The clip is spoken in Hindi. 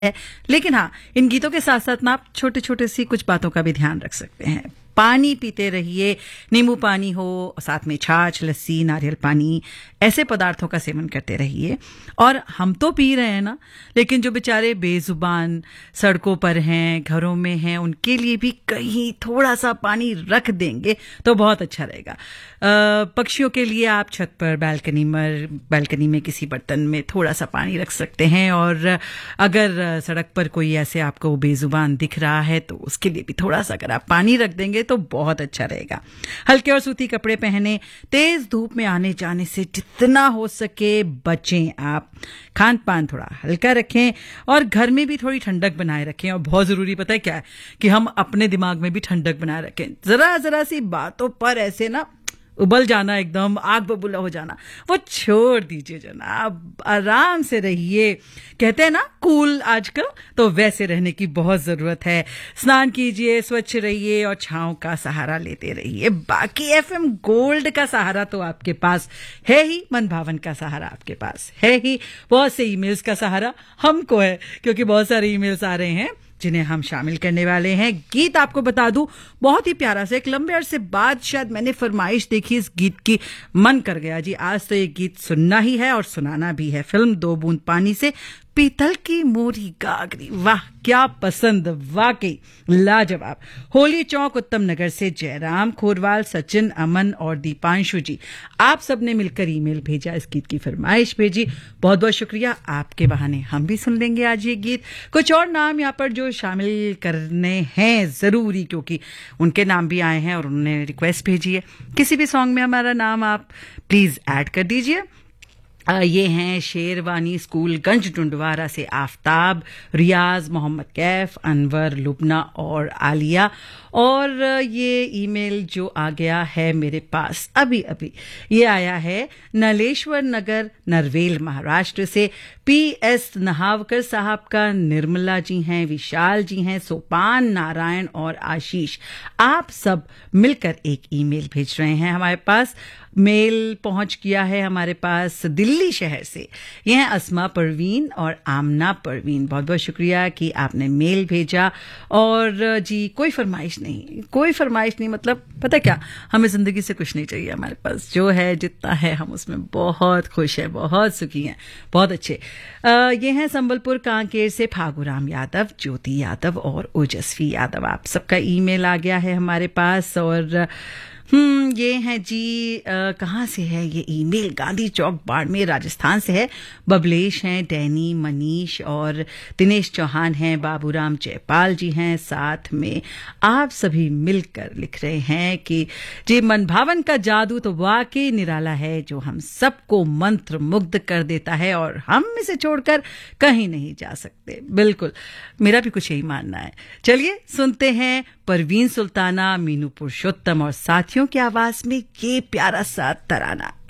है। लेकिन हाँ, इन गीतों के साथ साथ ना आप छोटे छोटे सी कुछ बातों का भी ध्यान रख सकते हैं। पानी पीते रहिए, नींबू पानी हो, साथ में छाछ, लस्सी, नारियल पानी, ऐसे पदार्थों का सेवन करते रहिए। और हम तो पी रहे हैं ना, लेकिन जो बेचारे बेजुबान सड़कों पर हैं, घरों में हैं, उनके लिए भी कहीं थोड़ा सा पानी रख देंगे तो बहुत अच्छा रहेगा। पक्षियों के लिए आप छत पर बालकनी में किसी बर्तन में थोड़ा सा पानी रख सकते हैं। और अगर सड़क पर कोई ऐसे आपको बेजुबान दिख रहा है तो उसके लिए भी थोड़ा सा अगर आप पानी रख देंगे तो बहुत अच्छा रहेगा। हल्के और सूती कपड़े पहने, तेज धूप में आने जाने से जितना हो सके बचें आप। खान पान थोड़ा हल्का रखें और घर में भी थोड़ी ठंडक बनाए रखें। और बहुत जरूरी पता है क्या है कि हम अपने दिमाग में भी ठंडक बनाए रखें। जरा सी बातों पर ऐसे ना उबल जाना, एकदम आग बबूला हो जाना, वो छोड़ दीजिए जनाब। आराम से रहिए। कहते हैं ना कूल आजकल, तो वैसे रहने की बहुत जरूरत है। स्नान कीजिए, स्वच्छ रहिए और छांव का सहारा लेते रहिए। बाकी एफएम गोल्ड का सहारा तो आपके पास है ही, मन भावन का सहारा आपके पास है ही, बहुत से ईमेल्स का सहारा हमको है, क्योंकि बहुत सारे ईमेल्स आ रहे हैं जिन्हें हम शामिल करने वाले हैं। गीत आपको बता दूं, बहुत ही प्यारा सा, एक लंबे अरसे बाद शायद मैंने फरमाइश देखी इस गीत की, मन कर गया जी आज तो ये गीत सुनना ही है और सुनाना भी है। फिल्म दो बूंद पानी से पीतल की मोरी गागरी, वाह क्या पसंद, वाकई लाजवाब। होली चौक उत्तम नगर से जयराम खोरवाल, सचिन, अमन और दीपांशु जी, आप सबने मिलकर ईमेल भेजा, इस गीत की फरमाइश भेजी। बहुत बहुत शुक्रिया। आपके बहाने हम भी सुन लेंगे आज ये गीत। कुछ और नाम यहाँ पर जो शामिल करने हैं जरूरी, क्योंकि उनके नाम भी आए हैं और उन्होंने रिक्वेस्ट भेजी है। किसी भी सॉन्ग में हमारा नाम आप प्लीज ऐड कर दीजिए। ये हैं शेरवानी स्कूल गंज टुंडवारा से आफताब, रियाज, मोहम्मद कैफ, अनवर, लुबना और आलिया। और ये ईमेल जो आ गया है मेरे पास अभी अभी, ये आया है नलेश्वर नगर, नरवेल, महाराष्ट्र से। पीएस नहावकर साहब का निर्मला जी हैं, विशाल जी हैं, सोपान, नारायण और आशीष, आप सब मिलकर एक ईमेल भेज रहे हैं हमारे पास। मेल पहुंच गया है हमारे पास दिल्ली शहर से। ये हैं अस्मा परवीन और आमना परवीन। बहुत बहुत शुक्रिया कि आपने मेल भेजा। और जी कोई फरमाइश नहीं, मतलब पता क्या, हमें जिंदगी से कुछ नहीं चाहिए, हमारे पास जो है जितना है हम उसमें बहुत खुश हैं, बहुत सुखी हैं, बहुत अच्छे। ये हैं संबलपुर कांकेर से फागुराम यादव, ज्योति यादव और ओजस्वी यादव। आप सबका ईमेल आ गया है हमारे पास। और ये है जी, कहाँ से है ये ईमेल? गांधी चौक, बाड़मेर, राजस्थान से है। बबलेश हैं, डैनी, मनीष और दिनेश चौहान हैं, बाबूराम जयपाल जी हैं। साथ में आप सभी मिलकर लिख रहे हैं कि जी मन भावन का जादू तो वाकई निराला है, जो हम सबको मंत्र मुग्ध कर देता है और हम इसे छोड़कर कहीं नहीं जा सकते। बिल्कुल, मेरा भी कुछ यही मानना है। चलिए सुनते हैं परवीन सुल्ताना, मीनू पुरुषोत्तम और साथियों की आवाज में ये प्यारा सा तराना।